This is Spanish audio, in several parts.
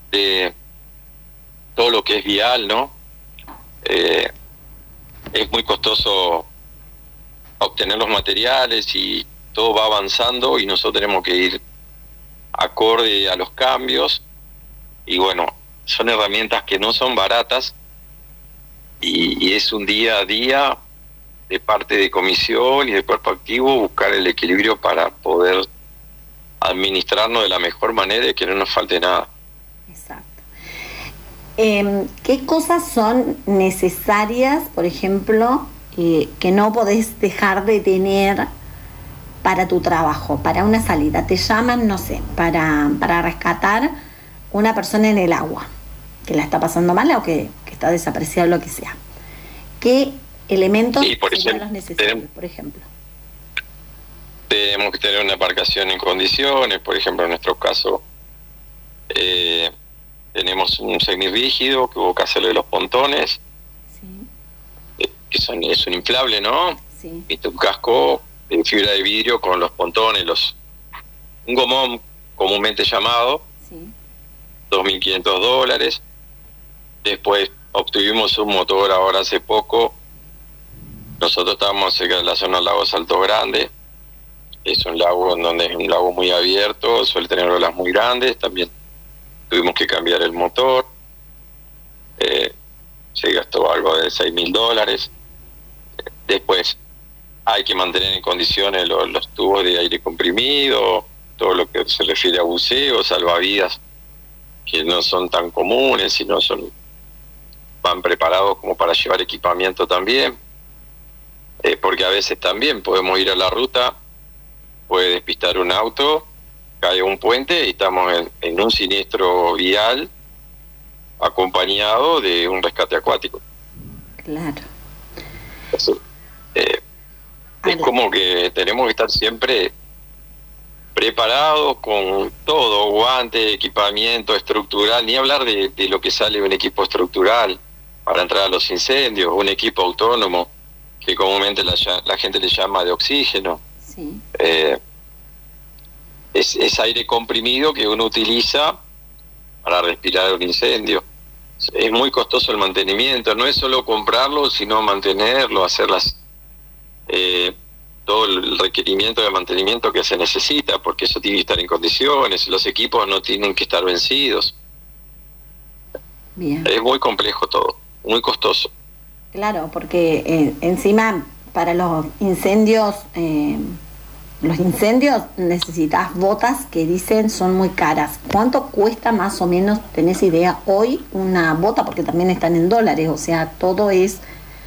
de todo lo que es vial, ¿no? Es muy costoso obtener los materiales y todo va avanzando y nosotros tenemos que ir acorde a los cambios y bueno, son herramientas que no son baratas y es un día a día de parte de comisión y de cuerpo activo buscar el equilibrio para poder administrarnos de la mejor manera y que no nos falte nada. Exacto. ¿Qué cosas son necesarias, por ejemplo, que no podés dejar de tener para tu trabajo, para una salida? Te llaman, no sé, para rescatar una persona en el agua, que la está pasando mal o que está desaparecido, lo que sea. ¿Qué elementos serían los necesarios, por ejemplo? Tenemos que tener una embarcación en condiciones, por ejemplo, en nuestro caso, tenemos un semirrígido que hubo que hacerle los pontones, sí. Que es un inflable, ¿no? Sí. Viste, un casco de fibra de vidrio con los pontones, un gomón comúnmente llamado, sí. $2.500. Después obtuvimos un motor ahora hace poco. Nosotros estábamos cerca de la zona del lago Salto Grande. Es un lago en donde es un lago muy abierto, suele tener olas muy grandes. También tuvimos que cambiar el motor. Se gastó algo de $6.000. Después hay que mantener en condiciones los tubos de aire comprimido, todo lo que se refiere a buceo, salvavidas, que no son tan comunes, sino van preparados como para llevar equipamiento también, porque a veces también podemos ir a la ruta, puede despistar un auto, cae un puente y estamos en un siniestro vial acompañado de un rescate acuático. Claro. Es como que tenemos que estar siempre preparados con todo, guante, equipamiento estructural, ni hablar de lo que sale un equipo estructural para entrar a los incendios, un equipo autónomo que comúnmente la gente le llama de oxígeno. Sí. Es aire comprimido que uno utiliza para respirar un incendio. Es muy costoso el mantenimiento, no es solo comprarlo, sino mantenerlo, hacerlas... todo el requerimiento de mantenimiento que se necesita, porque eso tiene que estar en condiciones, los equipos no tienen que estar vencidos. Bien. Es muy complejo todo, muy costoso. Claro, porque encima para los incendios necesitas botas que dicen son muy caras. ¿Cuánto cuesta más o menos, tenés idea, hoy una bota? Porque también están en dólares, o sea, todo es...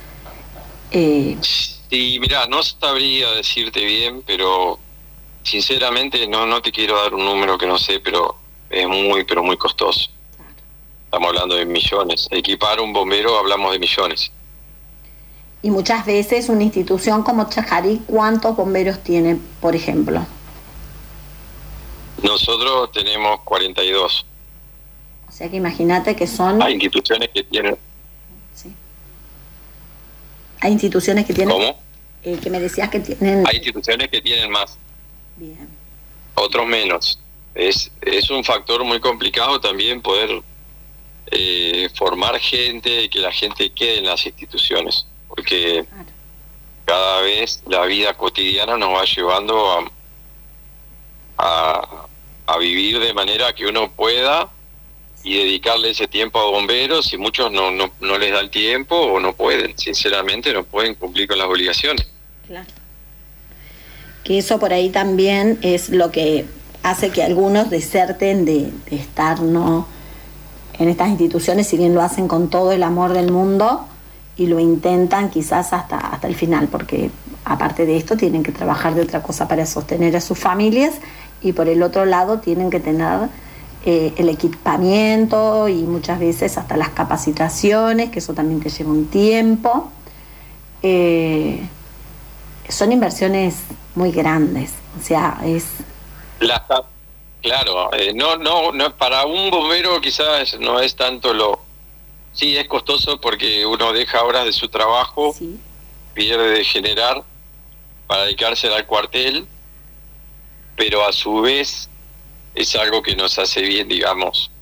Sí, mirá, no sabría decirte bien, pero sinceramente no te quiero dar un número que no sé, pero es pero muy costoso. Claro. Estamos hablando de millones. Equipar un bombero hablamos de millones. Y muchas veces una institución como Chajarí, ¿cuántos bomberos tiene, por ejemplo? Nosotros tenemos 42. O sea que imagínate que son... Hay instituciones que tienen... Sí. Hay instituciones que tienen... ¿Cómo? Que me decías que tienen... Hay instituciones que tienen más. Bien. Otros menos. Es un factor muy complicado también poder formar gente y que la gente quede en las instituciones, porque claro, cada vez la vida cotidiana nos va llevando a vivir de manera que uno pueda y dedicarle ese tiempo a bomberos, y muchos no les da el tiempo o no pueden, sinceramente no pueden cumplir con las obligaciones. Claro. Que eso por ahí también es lo que hace que algunos deserten de estar en estas instituciones, si bien lo hacen con todo el amor del mundo y lo intentan quizás hasta el final, porque aparte de esto tienen que trabajar de otra cosa para sostener a sus familias, y por el otro lado tienen que tener el equipamiento y muchas veces hasta las capacitaciones, que eso también te lleva un tiempo. Son inversiones muy grandes, o sea, es... Claro, no, para un bombero quizás no es tanto sí, es costoso porque uno deja horas de su trabajo, sí, pierde de generar para dedicarse al cuartel, pero a su vez es algo que nos hace bien, digamos,